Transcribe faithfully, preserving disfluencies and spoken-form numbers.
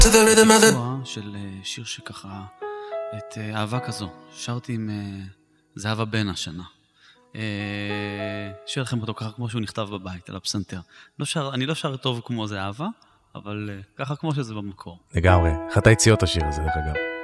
של שיר שככה, את אהבה כזו, שרתי עם זהבה בן השנה. שיר לכם אותו ככה כמו שהוא נכתב בבית, על הפסנתר. לא שר, אני לא שר טוב כמו זהבה, אבל ככה כמו שזה במקור. לגמרי, אחת היציאות השיר הזה, דרך אגב.